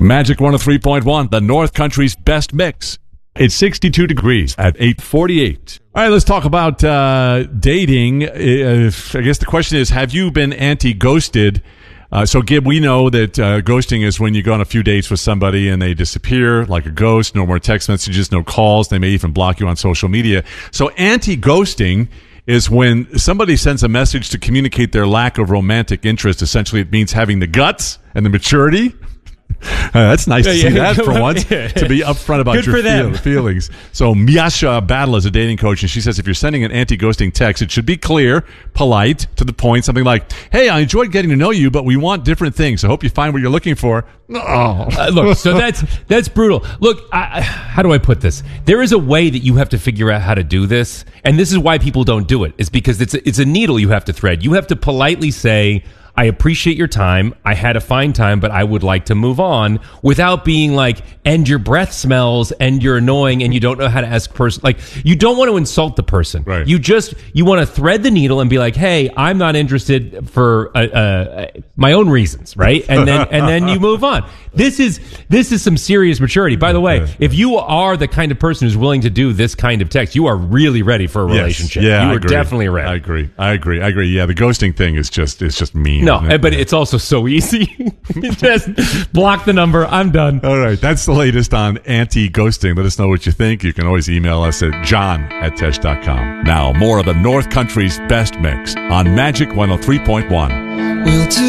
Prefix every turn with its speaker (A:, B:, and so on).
A: Magic 103.1, the North Country's best mix. It's 62 degrees at 8:48. All right, let's talk about dating. I guess the question is, have you been anti-ghosted? So, Gib, we know that ghosting is when you go on a few dates with somebody and they disappear like a ghost, no more text messages, no calls. They may even block you on social media. So anti-ghosting is when somebody sends a message to communicate their lack of romantic interest. Essentially, it means having the guts and the maturity. That's nice to see that for once, to be upfront about your feelings. So Miasha Battle is a dating coach, and she says if you're sending an anti-ghosting text, it should be clear, polite, to the point, something like, hey, I enjoyed getting to know you, but we want different things. I hope you find what you're looking for.
B: Look, so that's brutal. Look, how do I put this? There is a way that you have to figure out how to do this, and this is why people don't do it. It's because it's a needle you have to thread. You have to politely say, I appreciate your time. I had a fine time, but I would like to move on, without being like, and your breath smells and you're annoying and you don't know how to ask person. Like, you don't want to insult the person.
A: Right.
B: You want to thread the needle and be like, hey, I'm not interested for my own reasons. Right. And then you move on. This is some serious maturity. By the way, if you are the kind of person who's willing to do this kind of text, you are really ready for a relationship.
A: Yeah,
B: you are definitely ready.
A: I agree. Yeah, the ghosting thing is just mean.
B: No, but it's also so easy. Just block the number. I'm done.
A: All right, that's the latest on anti-ghosting. Let us know what you think. You can always email us at john@tesh.com. Now, more of the North Country's best mix on Magic 103.1.